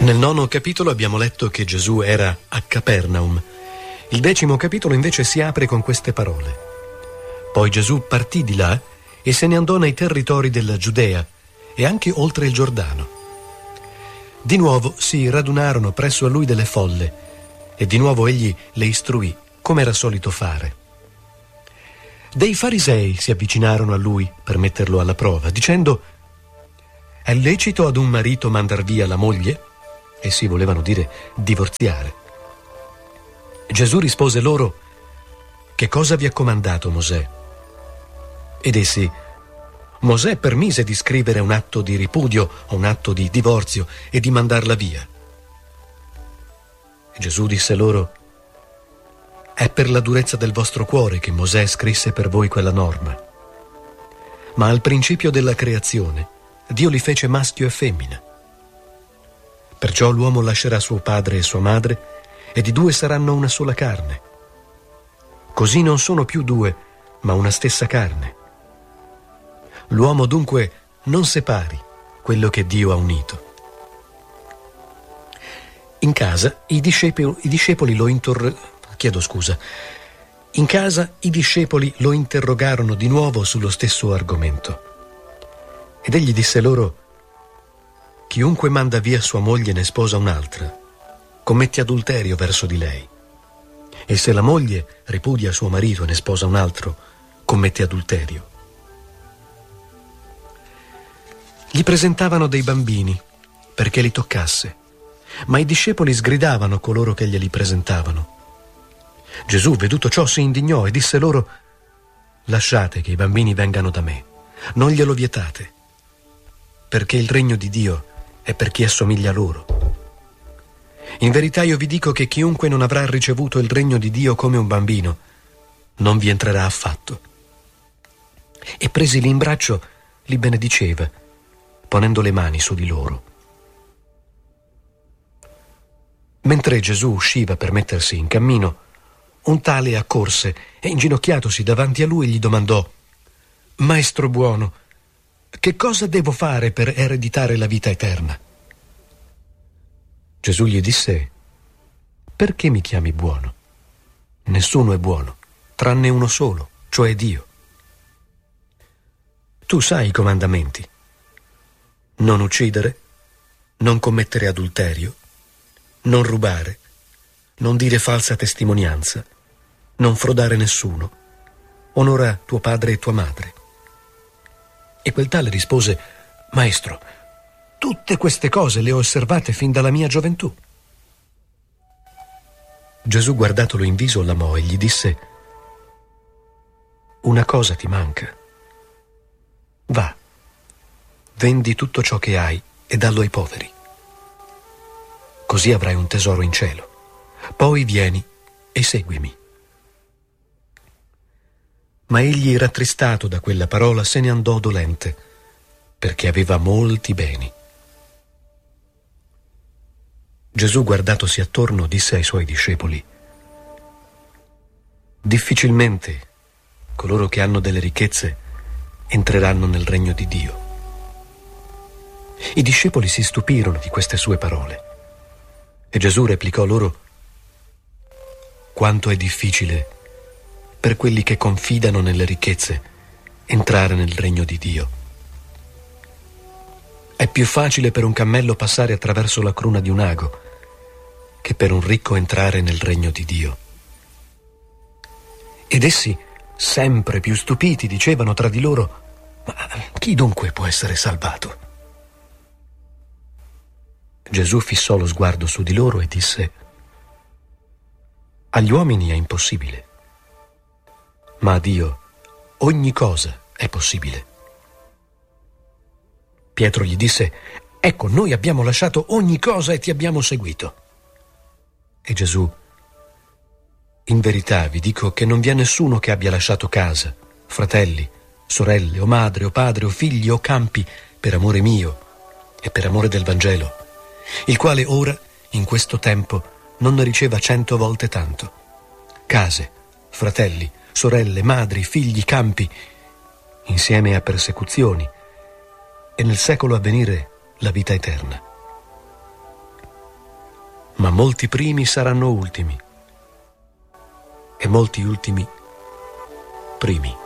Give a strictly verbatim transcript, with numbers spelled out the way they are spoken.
Nel nono capitolo abbiamo letto che Gesù era a Capernaum. Il decimo capitolo invece si apre con queste parole. Poi Gesù partì di là e se ne andò nei territori della Giudea e anche oltre il Giordano. Di nuovo si radunarono presso a lui delle folle e di nuovo egli le istruì, come era solito fare. Dei farisei si avvicinarono a lui per metterlo alla prova, dicendo: «È lecito ad un marito mandar via la moglie?» Essi volevano dire divorziare. Gesù rispose loro: «Che cosa vi ha comandato Mosè?» Ed essi: «Mosè permise di scrivere un atto di ripudio o un atto di divorzio e di mandarla via». E Gesù disse loro: «È per la durezza del vostro cuore che Mosè scrisse per voi quella norma. Ma al principio della creazione Dio li fece maschio e femmina. Perciò l'uomo lascerà suo padre e sua madre, e di due saranno una sola carne. Così non sono più due, ma una stessa carne. L'uomo dunque non separi quello che Dio ha unito». In casa i discepoli, i discepoli lo intor... chiedo scusa. In casa i discepoli lo interrogarono di nuovo sullo stesso argomento. Ed egli disse loro: «Chiunque manda via sua moglie e ne sposa un'altra, commette adulterio verso di lei. E se la moglie ripudia suo marito e ne sposa un altro, commette adulterio». Gli presentavano dei bambini perché li toccasse, ma i discepoli sgridavano coloro che glieli presentavano. Gesù, veduto ciò, si indignò e disse loro: «Lasciate che i bambini vengano da me, non glielo vietate, perché il regno di Dio è per chi assomiglia a loro. In verità io vi dico che chiunque non avrà ricevuto il regno di Dio come un bambino non vi entrerà affatto». E presili in braccio li benediceva, ponendo le mani su di loro. Mentre Gesù usciva per mettersi in cammino, un tale accorse e, inginocchiatosi davanti a lui, gli domandò: «Maestro buono, che cosa devo fare per ereditare la vita eterna?» Gesù gli disse: «Perché mi chiami buono? Nessuno è buono, tranne uno solo, cioè Dio. Tu sai i comandamenti: non uccidere, non commettere adulterio, non rubare, non dire falsa testimonianza, non frodare nessuno, onora tuo padre e tua madre». E quel tale rispose: «Maestro, tutte queste cose le ho osservate fin dalla mia gioventù». Gesù, guardatolo in viso, l'amò e gli disse: «Una cosa ti manca. Va, vendi tutto ciò che hai e dallo ai poveri. Così avrai un tesoro in cielo. Poi vieni e seguimi». Ma egli, rattristato da quella parola, se ne andò dolente, perché aveva molti beni. Gesù, guardatosi attorno, disse ai suoi discepoli: «Difficilmente coloro che hanno delle ricchezze entreranno nel regno di Dio». I discepoli si stupirono di queste sue parole e Gesù replicò loro: «Quanto è difficile per quelli che confidano nelle ricchezze entrare nel regno di Dio. È più facile per un cammello passare attraverso la cruna di un ago che per un ricco entrare nel regno di Dio». Ed essi, sempre più stupiti, dicevano tra di loro: «Ma chi dunque può essere salvato?» Gesù fissò lo sguardo su di loro e disse: «Agli uomini è impossibile, ma a Dio ogni cosa è possibile». Pietro gli disse: «Ecco, noi abbiamo lasciato ogni cosa e ti abbiamo seguito». E Gesù: «In verità vi dico che non vi è nessuno che abbia lasciato casa, fratelli, sorelle, o madre, o padre, o figli, o campi, per amore mio e per amore del Vangelo, il quale ora, in questo tempo, non ne riceva cento volte tanto. Case, fratelli, sorelle, madri, figli, campi, insieme a persecuzioni, e nel secolo a venire la vita eterna. molti primi saranno ultimi e molti ultimi primi.